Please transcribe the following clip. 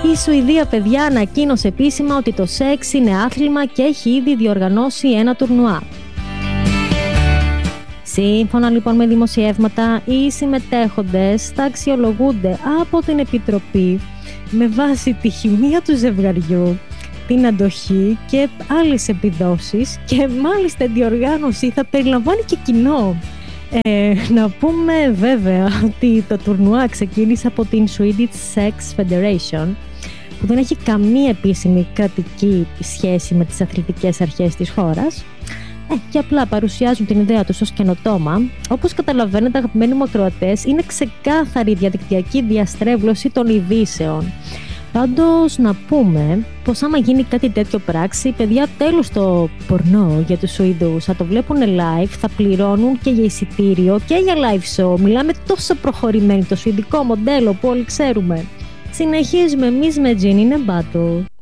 Η Σουηδία, παιδιά, ανακοίνωσε επίσημα ότι το σεξ είναι άθλημα και έχει ήδη διοργανώσει ένα τουρνουά. Σύμφωνα λοιπόν με δημοσιεύματα, οι συμμετέχοντες θα αξιολογούνται από την Επιτροπή με βάση τη χημεία του ζευγαριού, την αντοχή και άλλες επιδόσεις, και μάλιστα η διοργάνωση θα περιλαμβάνει και κοινό. Να πούμε βέβαια ότι το τουρνουά ξεκίνησε από την Swedish Sex Federation, που δεν έχει καμία επίσημη κρατική σχέση με τις αθλητικές αρχές της χώρας, και απλά παρουσιάζουν την ιδέα τους ως καινοτόμα. Όπως καταλαβαίνετε, αγαπημένοι μου ακροατές, είναι ξεκάθαρη διαδικτυακή διαστρέβλωση των ειδήσεων. Πάντως να πούμε πως άμα γίνει κάτι τέτοιο πράξη, παιδιά, τέλος το πορνό για τους Σουηδούς. Θα το βλέπουν live, θα πληρώνουν και για εισιτήριο και για live show. Μιλάμε τόσο προχωρημένο το σουηδικό μοντέλο που όλοι ξέρουμε. Συνεχίζουμε εμείς με Gin in a Bottle.